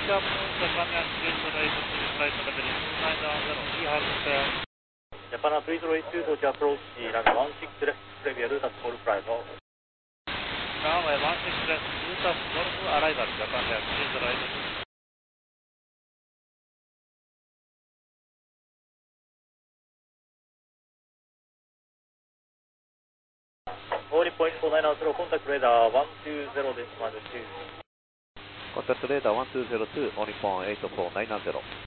Japan Yankee 308 flight level 2970, EHAL Japan 308 to approach runway 16 left, Previa Lutas Golf arrival. Runway 16 left, Lutas Golf arrival, Japan Yankee 308. Only point 4900, contact radar 120.2. Contact radar 1202, only point 84990.